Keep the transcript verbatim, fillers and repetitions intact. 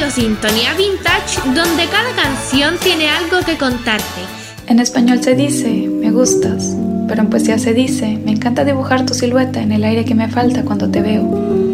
escuchando Sintonía Vintage, donde cada canción tiene algo que contarte. En español se dice, me gustas, pero en poesía se dice, me encanta dibujar tu silueta en el aire que me falta cuando te veo.